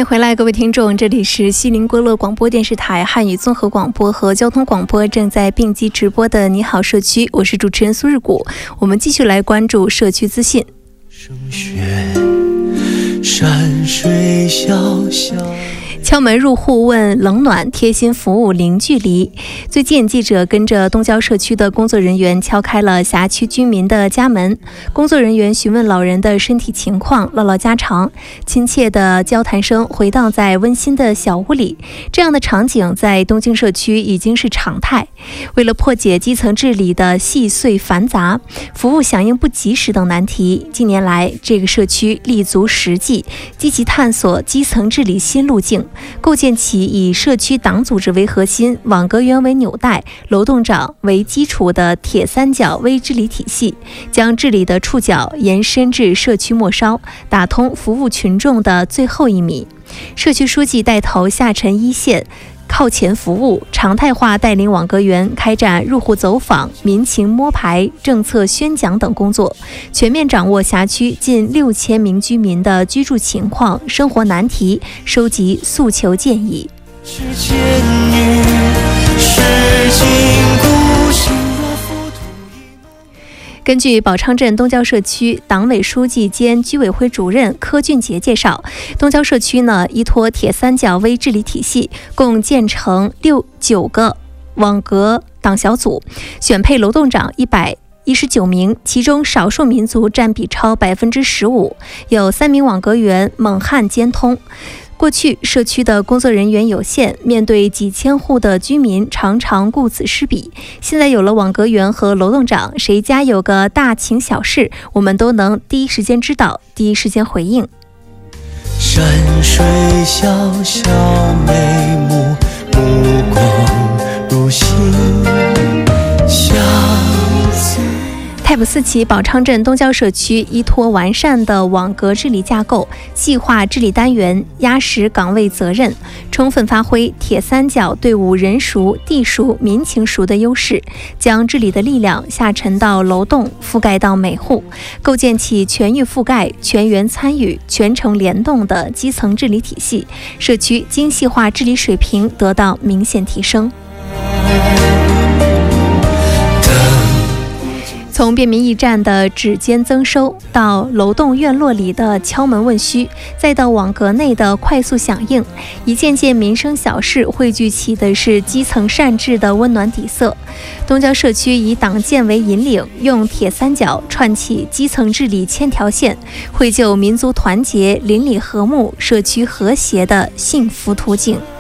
回来，各位听众，这里是西宁郭勒广播电视台汉语综合广播和交通广播正在并机直播的你好社区，我是主持人苏日谷。我们继续来关注社区资讯。山水小小，敲门入户问冷暖，贴心服务零距离。最近，记者跟着东郊社区的工作人员敲开了辖区居民的家门。工作人员询问老人的身体情况，唠唠家常，亲切的交谈声回荡在温馨的小屋里。这样的场景在东京社区已经是常态。为了破解基层治理的细碎繁杂、服务响应不及时等难题，近年来这个社区立足实际，积极探索基层治理新路径，构建起以社区党组织为核心、网格员为纽带、楼栋长为基础的铁三角微治理体系，将治理的触角延伸至社区末梢，打通服务群众的最后一米。社区书记带头下沉一线，靠前服务，常态化带领网格员开展入户走访、民情摸排、政策宣讲等工作，全面掌握辖区近6000名居民的居住情况、生活难题，收集诉求建议。根据宝昌镇东郊社区党委书记兼居委会主任柯俊杰介绍，东郊社区依托铁三角微治理体系，共建成9个网格党小组，选配楼栋长119名，其中少数民族占比超15%，有3名网格员蒙汉兼通。过去社区的工作人员有限，面对几千户的居民，常常顾此失彼。现在有了网格员和楼栋长，谁家有个大情小事，我们都能第一时间知道，第一时间回应。山水小小眉目，目光如星太普寺旗宝昌镇东郊社区依托完善的网格治理架构，细化治理单元，压实岗位责任，充分发挥铁三角队伍人熟、地熟、民情熟的优势，将治理的力量下沉到楼栋，覆盖到每户，构建起全域覆盖、全员参与、全程联动的基层治理体系，社区精细化治理水平得到明显提升。从便民驿站的指尖增收，到楼栋院落里的敲门问需，再到网格内的快速响应，一件件民生小事汇聚起的是基层善治的温暖底色。东郊社区以党建为引领，用铁三角串起基层治理千条线，绘就民族团结、邻里和睦、社区和谐的幸福途径。